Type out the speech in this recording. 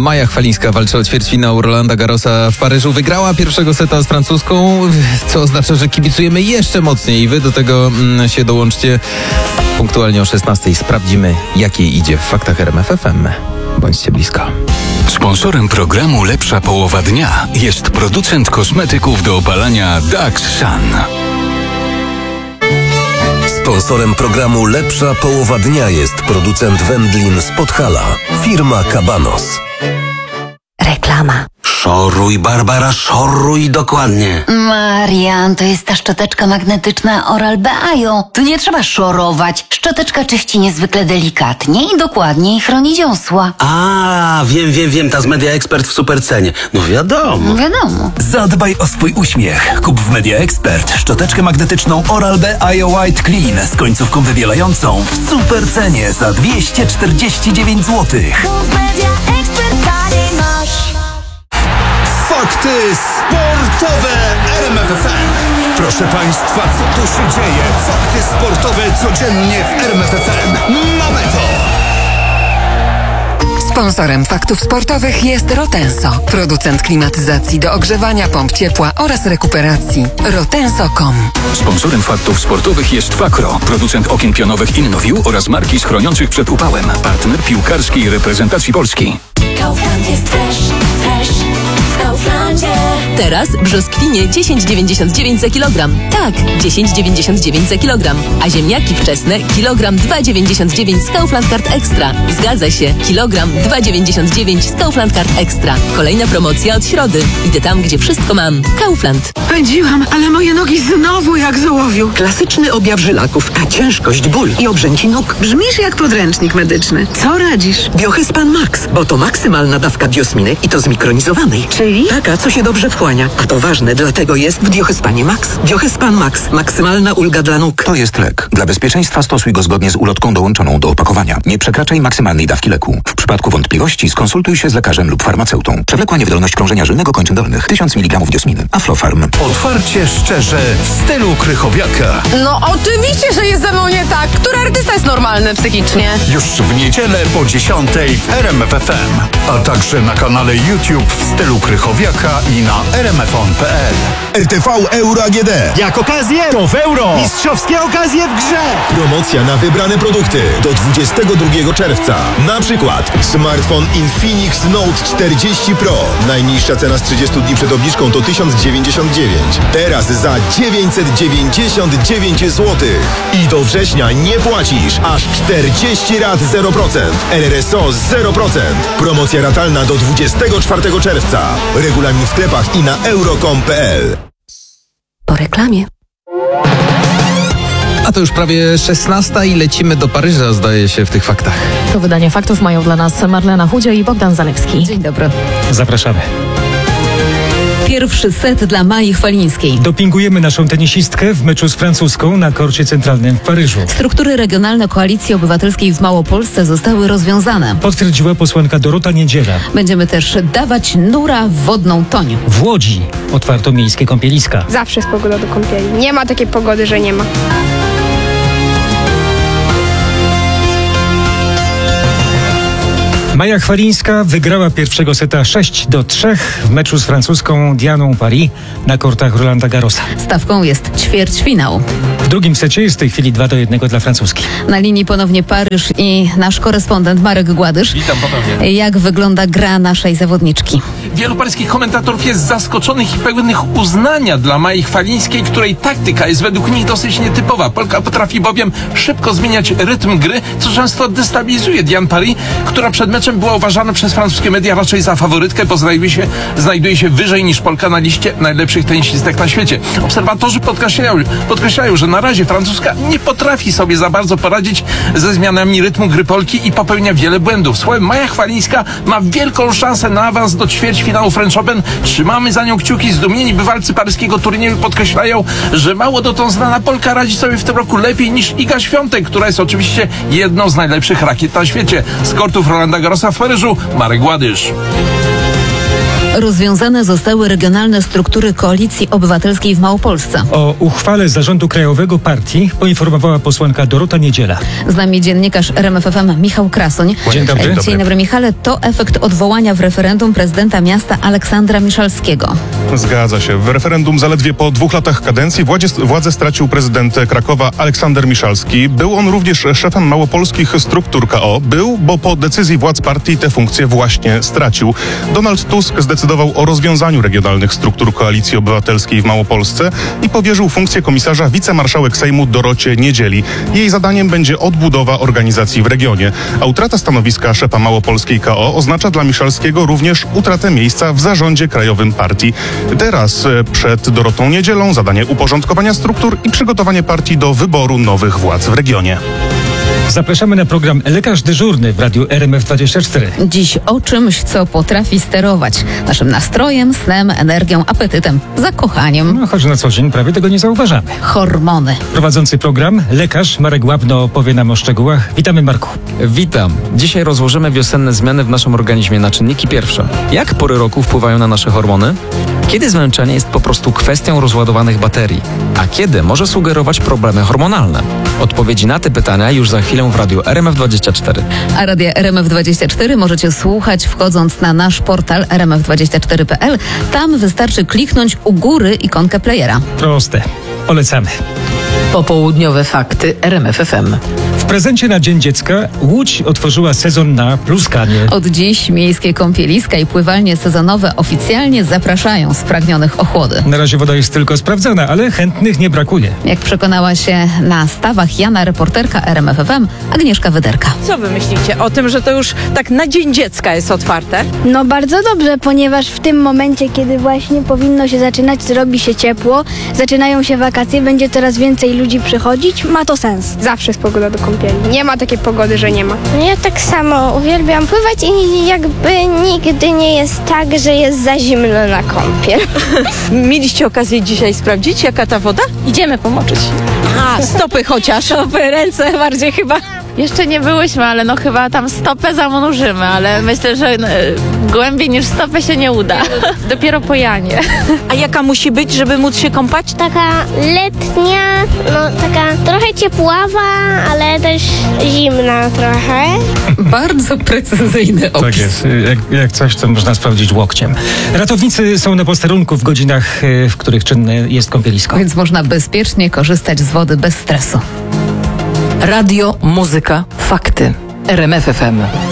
Maja Chwalińska walczy o ćwierćfinał Rolanda Garrosa w Paryżu. Wygrała pierwszego seta z francuską, co oznacza, że kibicujemy jeszcze mocniej. Wy do tego się dołączcie. Punktualnie o 16:00 sprawdzimy, jak jej idzie w faktach RMF FM. Bądźcie blisko. Sponsorem programu Lepsza Połowa Dnia jest producent kosmetyków do opalania Dax Sun. Sponsorem programu Lepsza Połowa Dnia jest producent wędlin z Podhala, firma Cabanos. Reklama. Szoruj, Barbara, szoruj dokładnie. Marian, to jest ta szczoteczka magnetyczna Oral-B Ion. Tu nie trzeba szorować. Szczoteczka czyści niezwykle delikatnie i dokładnie i chroni dziąsła. A, wiem, ta z Media Expert w supercenie. No wiadomo. Zadbaj o swój uśmiech. Kup w Media Expert szczoteczkę magnetyczną Oral-B Ion White Clean z końcówką wybielającą w supercenie za 249 zł. Fakty sportowe RMF FM. Proszę Państwa, co tu się dzieje? Fakty sportowe codziennie w RMF FM. Mamy to! Sponsorem faktów sportowych jest Rotenso, producent klimatyzacji do ogrzewania, pomp ciepła oraz rekuperacji. Rotenso.com. Sponsorem faktów sportowych jest Fakro, producent okien pionowych InnoView oraz marki schroniących przed upałem. Partner piłkarskiej reprezentacji Polski. Kaufland jest fresh w Kauflandzie. Teraz brzoskwinie 10,99 za kilogram. Tak, 10,99 za kilogram. A ziemniaki wczesne kilogram 2,99 z Kaufland Card Extra. Zgadza się, kilogram 2,99 z Kaufland Card Extra. Kolejna promocja od środy. Idę tam, gdzie wszystko mam. Kaufland. Pędziłam, ale moje nogi znowu jak z ołowiu. Klasyczny objaw żylaków, a ciężkość, ból i obrzęki nóg. Brzmisz jak podręcznik medyczny. Co radzisz? Biohyspan Max, bo to maksymalna dawka diosminy i to zmikronizowanej. Czyli? Taka, co się dobrze wchłania. A to ważne, dlatego jest w Biohyspanie Max. Biohyspan Max. Maksymalna ulga dla nóg. To jest lek. Dla bezpieczeństwa stosuj go zgodnie z ulotką dołączoną do opakowania. Nie przekraczaj maksymalnej dawki leku. W przypadku wątpliwości skonsultuj się z lekarzem lub farmaceutą. Przewlekła niewydolność krążenia żylnego kończyn dolnych. 1000 mg diosminy. Aflofarm. Otwarcie szczerze w stylu Krychowiaka. No oczywiście, że jest ze mną nie tak. Który artysta jest normalny psychicznie? Już w niedzielę po 10:00 w RMF FM. A także na kanale YouTube w stylu Krychowiaka i na rmfon.pl. RTV Euro AGD. Jak okazję, to w euro. Mistrzowskie okazje w grze. Promocja na wybrane produkty do 22 czerwca. Na przykład smartfon Infinix Note 40 Pro. Najniższa cena z 30 dni przed obniżką to 1099. Teraz za 999 zł. I do września nie płacisz aż 40 rat 0%. RRSO 0%. Promocja ratalna do 24 czerwca. Regulamin w sklepach i na euro.com.pl. Po reklamie. A to już prawie 16:00 i lecimy do Paryża, zdaje się, w tych faktach. To wydanie faktów mają dla nas Marlena Chudzio i Bogdan Zalewski. Dzień dobry. Zapraszamy. Pierwszy set dla Mai Chwalińskiej. Dopingujemy naszą tenisistkę w meczu z francuską na korcie centralnym w Paryżu. Struktury regionalne Koalicji Obywatelskiej w Małopolsce zostały rozwiązane. Potwierdziła posłanka Dorota Niedziela. Będziemy też dawać nura w wodną toń. W Łodzi otwarto miejskie kąpieliska. Zawsze jest pogoda do kąpieli. Nie ma takiej pogody, że nie ma. Maja Chwalińska wygrała pierwszego seta 6-3 w meczu z francuską Dianą Paris na kortach Rolanda Garrosa. Stawką jest ćwierćfinał. W drugim secie jest w tej chwili 2-1 dla Francuski. Na linii ponownie Paryż i nasz korespondent Marek Gładysz. Witam ponownie. Jak wygląda gra naszej zawodniczki? Wielu paryskich komentatorów jest zaskoczonych i pełnych uznania dla Mai Chwalińskiej, której taktyka jest według nich dosyć nietypowa. Polka potrafi bowiem szybko zmieniać rytm gry, co często destabilizuje Dianę Paris, która przed meczem była uważana przez francuskie media raczej za faworytkę, bo znajduje się wyżej niż Polka na liście najlepszych tenisistek na świecie. Obserwatorzy podkreślają, że na razie francuska nie potrafi sobie za bardzo poradzić ze zmianami rytmu gry Polki i popełnia wiele błędów. Słowem, Maja Chwalińska ma wielką szansę na awans do ćwierćfinału French Open. Trzymamy za nią kciuki. Zdumieni bywalcy paryskiego turnieju podkreślają, że mało dotąd znana Polka radzi sobie w tym roku lepiej niż Iga Świątek, która jest oczywiście jedną z najlepszych rakiet na świecie. Z kortów Rolanda Garrosa w Paryżu, Marek Gładysz. Rozwiązane zostały regionalne struktury Koalicji Obywatelskiej w Małopolsce. O uchwale Zarządu Krajowego Partii poinformowała posłanka Dorota Niedziela. Z nami dziennikarz RMF FM Michał Krasoń. Dzień dobry. Dzień dobry, Michale. To efekt odwołania w referendum prezydenta miasta Aleksandra Miszalskiego. Zgadza się. W referendum zaledwie po 2 latach kadencji władzę stracił prezydent Krakowa Aleksander Miszalski. Był on również szefem małopolskich struktur KO. Był, bo po decyzji władz partii te funkcje właśnie stracił. Donald Tusk zdecydował o rozwiązaniu regionalnych struktur Koalicji Obywatelskiej w Małopolsce i powierzył funkcję komisarza wicemarszałek Sejmu Dorocie Niedzieli. Jej zadaniem będzie odbudowa organizacji w regionie. A utrata stanowiska szefa małopolskiej KO oznacza dla Miszalskiego również utratę miejsca w zarządzie krajowym partii. Teraz przed Dorotą Niedzielą zadanie uporządkowania struktur i przygotowanie partii do wyboru nowych władz w regionie. Zapraszamy na program Lekarz Dyżurny w radiu RMF24. Dziś o czymś, co potrafi sterować naszym nastrojem, snem, energią, apetytem, zakochaniem. No, choć na co dzień prawie tego nie zauważamy. Hormony. Prowadzący program, lekarz Marek Łabno opowie nam o szczegółach. Witamy, Marku. Witam. Dzisiaj rozłożymy wiosenne zmiany w naszym organizmie na czynniki pierwsze. Jak pory roku wpływają na nasze hormony? Kiedy zmęczenie jest po prostu kwestią rozładowanych baterii? A kiedy może sugerować problemy hormonalne? Odpowiedzi na te pytania już za chwilę w radiu RMF24. A radia RMF24 możecie słuchać wchodząc na nasz portal rmf24.pl. Tam wystarczy kliknąć u góry ikonkę playera. Proste. Polecamy. Popołudniowe fakty RMF FM. W prezencie na Dzień Dziecka Łódź otworzyła sezon na pluskanie. Od dziś miejskie kąpieliska i pływalnie sezonowe oficjalnie zapraszają spragnionych o chłody. Na razie woda jest tylko sprawdzana, ale chętnych nie brakuje. Jak przekonała się na stawach Jana reporterka RMF FM Agnieszka Wyderka. Co wy myślicie o tym, że to już tak na Dzień Dziecka jest otwarte? No bardzo dobrze, ponieważ w tym momencie, kiedy właśnie powinno się zaczynać, robi się ciepło, zaczynają się wakacje, będzie coraz więcej ludzi przychodzić, ma to sens. Zawsze jest pogoda do kąpieli. Nie ma takiej pogody, że nie ma. Ja tak samo uwielbiam pływać i jakby nigdy nie jest tak, że jest za zimno na kąpiel. Mieliście okazję dzisiaj sprawdzić, jaka ta woda? Idziemy pomoczyć. Aha, stopy chociaż. Stopy, ręce bardziej chyba. Jeszcze nie byłyśmy, ale no chyba tam stopę zanurzymy, ale myślę, że głębiej niż stopę się nie uda. Dopiero po Janie. A jaka musi być, żeby móc się kąpać? Taka letnia, no taka trochę ciepława, ale też zimna trochę. Bardzo precyzyjny opis. Tak jest. Jak coś, to można sprawdzić łokciem. Ratownicy są na posterunku w godzinach, w których czynne jest kąpielisko. Więc można bezpiecznie korzystać z wody bez stresu. Radio, muzyka, fakty. RMF FM.